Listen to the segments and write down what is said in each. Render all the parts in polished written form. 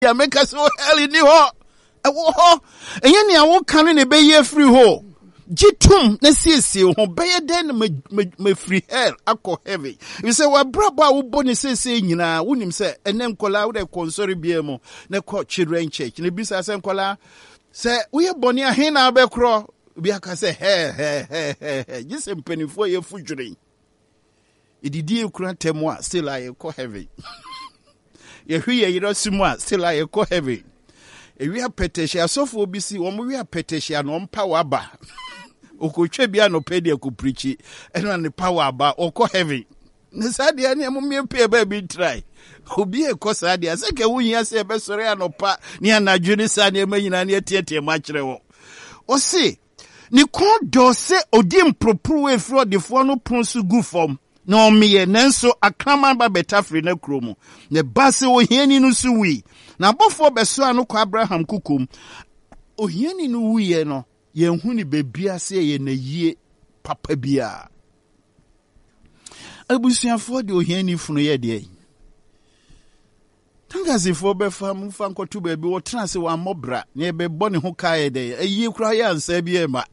ya make us so hell ni ho. Ewo ho. Enye ni awo kan ne be ye free ho. Jitum na siesie ho be ye den me free hell akọ heaven. You say wa braba wo boni siesie nyina wonim say enem kola wo de konsori bia mu na ko children church. Ne bisa say kola say wo ye boni ahe na be kro bia ka say he. Just penifo ye fudwuren. Ididi ekura temo a still I call heaven. Ye hwi ye yiro sumu a still I call heaven. E wi apetehia sofo bi si wo mo wi apetehia no mpa waba. Okotwe bia no pedi ko preachi eno ne power aba okọ heaven. Ne sadia ne mo me pe ba bi try. Obi e ko sadia se ke wunya se be sore anopa ne anadwo ne sadia manyina ne tietie ma kire wo. O se ni kon do se odi mpropro we fro defo no pronsu gu fom. No me nanso akraman ba betafre na kromu ne base ohiani no su wi na bofo beso anu kwa Abraham kukum ohiani no wiye no ye hu ni bebia se ye na yie papa bia abusuafo de ohiani funu ye de tangazifo be fam fa nkotu ba bi wo trance wa mobra ne be bone ho kae de ayi kura ya ansa bi e ma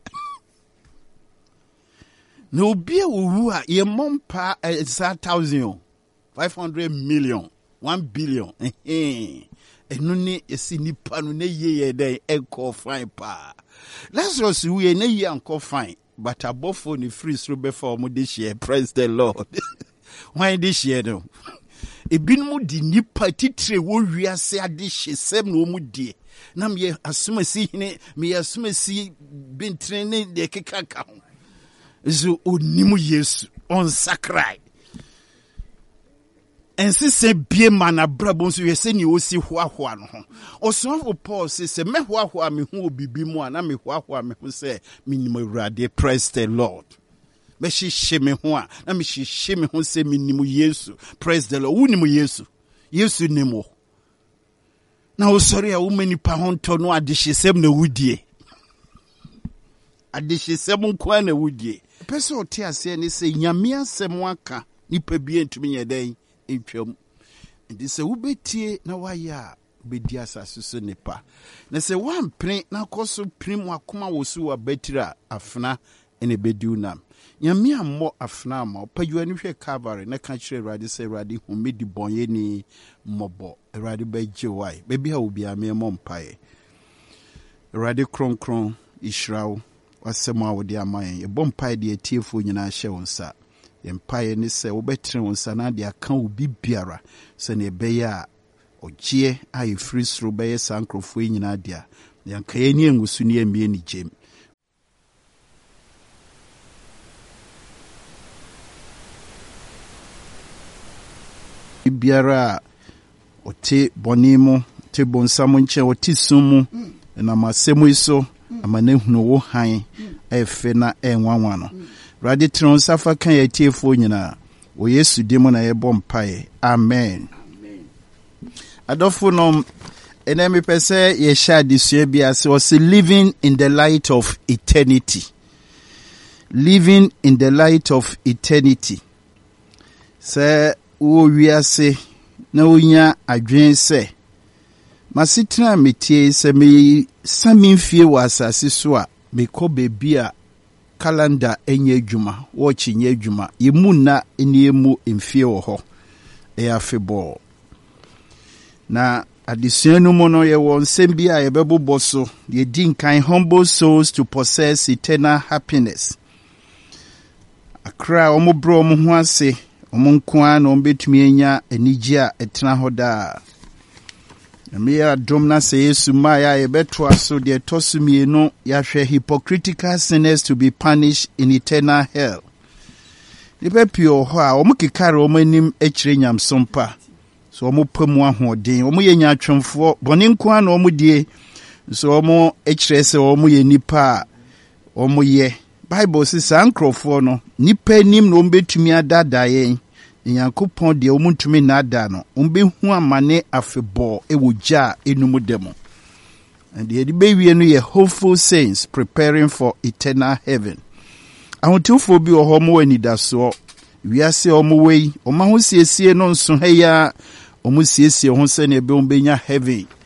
no be wu a ye mompa 500 million 1 billion enu ni esi nipa no na ye dey enko fine pa Lazarus we na ye anko fine but abofo ni free through before mo this year. Praise the Lord. Why this year no ebinmu di nipa titre wo wiase ade hyesem no mu die na me asumasi ne me asumasi bintre ne de kekaka ho zo onimu Yesu on sakrai ensi se bie mana brabo so yese ni osi hoahoa no ho osonfo Paul se me hoahoa me hu obibi mu ana me hoahoa me hu se minimum Awurade. Praise the Lord. Me hihye me ho a na me hihye me ho se minimum Yesu. Praise the Lord. Wunimu Yesu nimo na osori a wumani pa ho nto no adehyesem na wudie adehyesem nko na wudie pese ote ase ne se nyame asem aka nipa bi entumi yeden entwam ndi se wubetie na waya obedi asase so nipa na se wampre na koso prim akoma wosu wa betira afna ene bedunam nyame ammo afna ma pajuani hwe Calvary na ka kire Awurade se Awurade humedi bonye ni mobo Awurade beje wai bebi ha obi amemo mpae Awurade kronkron israel wasema wodi amayen e bompae de atiefo nyina hye wonsa empae ni se wobetre wonsa na de aka obi biara se ne beya ogie ai free through beye sankrofo nyina dia yanka ye ni engusu ni emie ni jem biara ote bonimo te bonsamo nche oti sumu na masemu iso amane hunu wo han efe na enwanwa no Awurade tron safa kan ya tiefo nyina o Yesu dimo na yebo mpae amen adofo no enemi pese ye sha disue bia se was living in the light of eternity se wo wiase na onya adwen se masitra metie se me saminfie wa asase so a me ko bebia calendar enye adwuma wo chinye adwuma yemu na eniemu emfie wo ho e afebo na adisuanu mo no ye won sembia ye bebobo so ye din kan humble souls to possess eternal happiness akra omo bro omo ho ase omo nkoa na ombetumi enya enigi a etena hoda Amia domna se Yesu maya yebeto aso de tosumie no yahwe hypocritical sinners to be punished in eternal hell. Libepio ho a omukikare omanim ekire nyamsompa. So omupamu ahoden omuye atwomfo bone nko na omudie so omu ekire se omuye nipa omuye Bible says ankrofo no nipa nim no ombetumi adadaye Yankopon de omuntumi na ada no umbehu amane afebo ewogya enumu demo and the baby no ye hopeful saints preparing for eternal heaven ahotufo bi ohomo anidaso wiase omowei omahosiesie no nso heya omusiesie ho se ne be ombenya heaven